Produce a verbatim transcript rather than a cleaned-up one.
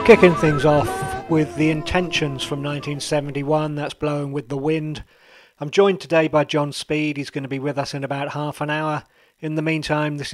Kicking things off with The Intentions from nineteen seventy-one, that's Blowing with the Wind. I'm joined today by John Speed. He's going to be with us in about half an hour. In the meantime, this is